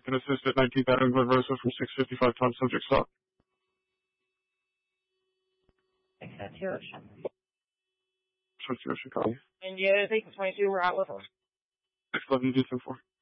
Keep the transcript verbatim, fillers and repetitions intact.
Can assist at nineteenth Avenue Versa from six fifty-five Tom subject stop. Accept your ocean. Short Ocean, copy. And yeah, I think twenty-two, we're out with them. Next eleven, do so four.